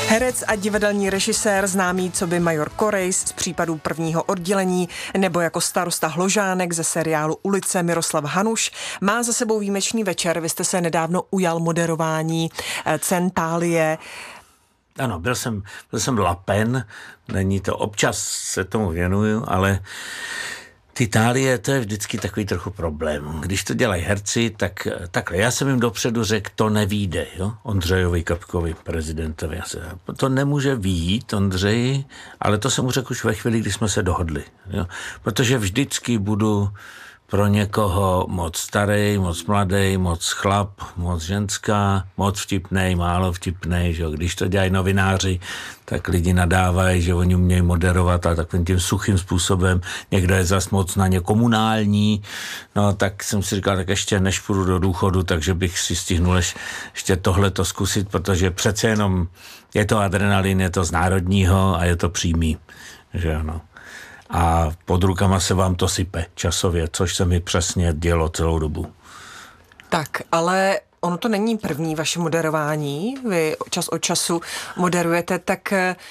Herec a divadelní režisér známý coby major Korejs z Případů prvního oddělení nebo jako starosta Hložánek ze seriálu Ulice Miroslav Hanuš má za sebou výjimečný večer. Vy jste se nedávno ujal moderování cen Thálie. Ano, byl jsem lapen, není to, občas se tomu věnuju, ale ty Thálie, to je vždycky takový trochu problém. Když to dělají herci, tak takhle. Já jsem jim dopředu řekl, to nevíde, jo? Ondřejovi Kapkovi, prezidentovi. To nemůže vyjít, Ondřeji, ale to jsem mu řekl už ve chvíli, kdy jsme se dohodli. Jo? Protože vždycky budu pro někoho moc starý, moc mladý, moc chlap, moc ženská, moc vtipnej, málo vtipnej, že jo. Když to dělají novináři, tak lidi nadávají, že oni umějí moderovat, ale takovým tím suchým způsobem. Někdo je zas moc na ně komunální, no tak jsem si říkal, tak ještě než půjdu do důchodu, takže bych si stihnul ještě tohleto zkusit, protože přece jenom je to adrenalin, je to z národního a je to přímý, že ano. A pod rukama se vám to sype časově, což se mi přesně dělo celou dobu. Tak, ale ono to není první vaše moderování, vy čas od času moderujete, tak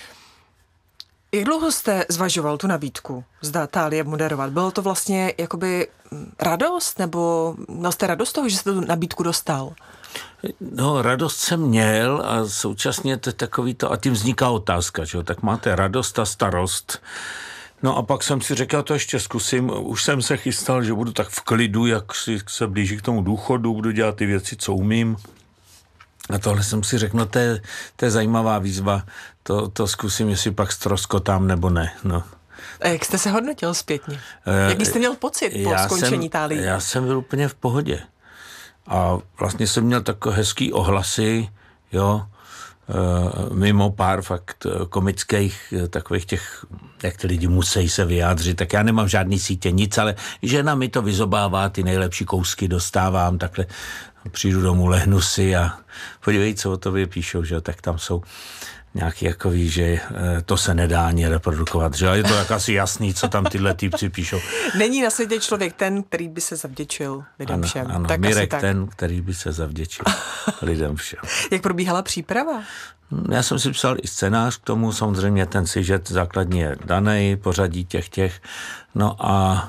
jak dlouho jste zvažoval tu nabídku, zda Thálie moderovat? Bylo to vlastně jakoby radost, nebo měl jste radost toho, že jste tu nabídku dostal? No, radost jsem měl a současně to je takový to, a tím vzniká otázka, že jo, tak máte radost a starost. No a pak jsem si řekl, to ještě zkusím, už jsem se chystal, že budu tak v klidu, jak si se blíží k tomu důchodu, budu dělat ty věci, co umím. A tohle jsem si řekl, no to je zajímavá výzva, to zkusím, jestli pak ztroskotám nebo ne, no. A jak jste se hodnotil zpětně? Jaký jste měl pocit po skončení Thálie? Já jsem byl úplně v pohodě. A vlastně jsem měl takové hezký ohlasy, jo, mimo pár fakt komických takových těch, jak ty lidi musí se vyjádřit, tak já nemám žádný sítě, nic, ale žena mi to vyzobává, ty nejlepší kousky dostávám, takhle přijdu domů, lehnu si a podívej, co o tobě píšou, že tak tam jsou nějaký jakový, že to se nedá ani reprodukovat, že je to tak asi jasný, co tam tyhle týpci píšou. Není na světě člověk ten, který by se zavděčil lidem všem. Ano, tak Mirek tak. Ten, který by se zavděčil lidem všem. Jak probíhala příprava? Já jsem si psal i scénář k tomu, samozřejmě ten sižet základní je daný, pořadí těch, no a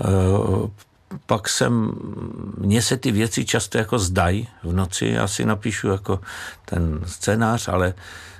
pak mně se ty věci často jako zdají v noci, já si napíšu jako ten scénář, ale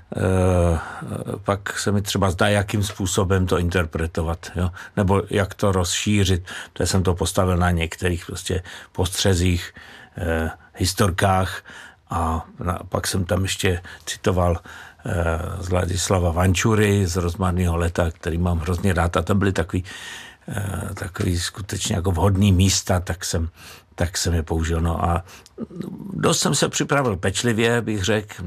pak se mi třeba zdá, jakým způsobem to interpretovat, jo? Nebo jak to rozšířit. To jsem to postavil na některých prostě postřezích, historkách a pak jsem tam ještě citoval z Ladislava Vančury z Rozmarného leta, který mám hrozně rád a tam byly takový skutečně jako vhodný místa, tak jsem je použil. No a dost jsem se připravil pečlivě, bych řekl,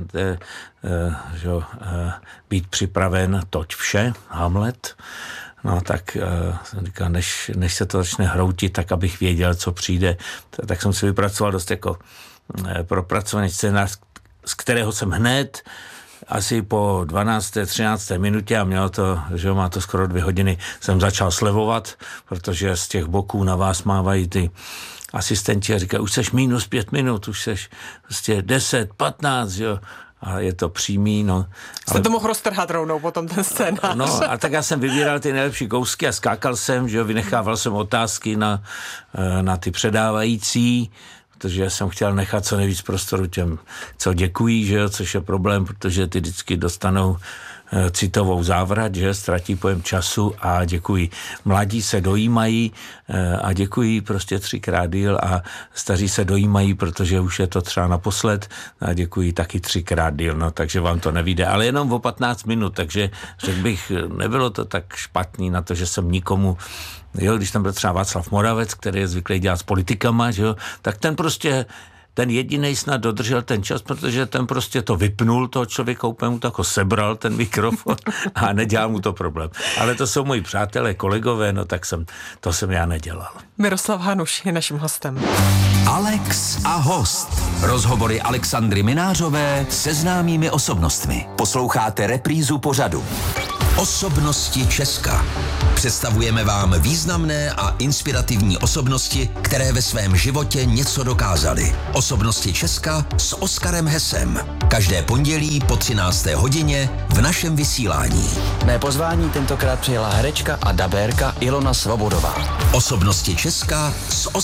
být připraven, toť vše, Hamlet. No tak jsem říkal, než se to začne hroutit, tak abych věděl, co přijde. Tak jsem si vypracoval dost jako propracovaný scénář, z kterého jsem hned asi po 12. 13. minutě a mělo to, že má to skoro 2 hodiny, jsem začal slevovat, protože z těch boků na vás mávají ty asistenti a říkají, už seš minus 5 minut, už seš prostě 10, 15, jo. A je to přímý, no. Jste to mohl roztrhat rovnou potom ten scénář. No a tak já jsem vybíral ty nejlepší kousky a skákal jsem, že jo, vynechával jsem otázky na ty předávající, protože jsem chtěl nechat co nejvíc prostoru těm, co děkují, že jo, což je problém, protože ty vždycky dostanou citovou závrat, že ztratí pojem času a děkují. Mladí se dojímají a děkují prostě 3krát díl a staří se dojímají, protože už je to třeba naposled a děkují taky 3krát díl, no takže vám to nevyjde, ale jenom o 15 minut, takže řekl bych, nebylo to tak špatný na to, že jsem nikomu, jo, když tam byl třeba Václav Moravec, který je zvyklý dělat s politikama, že jo, tak ten jedinej snad dodržel ten čas, protože ten prostě to vypnul, toho člověka úplně mu tak ho sebral ten mikrofon a nedělal mu to problém. Ale to jsou moji přátelé, kolegové, no tak to jsem já nedělal. Miroslav Hanuš je naším hostem. Alex a host. Rozhovory Alexandry Minářové se známými osobnostmi. Posloucháte reprízu pořadu. Osobnosti Česka. Představujeme vám významné a inspirativní osobnosti, které ve svém životě něco dokázaly. Osobnosti Česka s Oskarem Hesem. Každé pondělí po 13. hodině v našem vysílání. Mé pozvání tentokrát přijela herečka a dabérka Ilona Svobodová. Osobnosti Česka s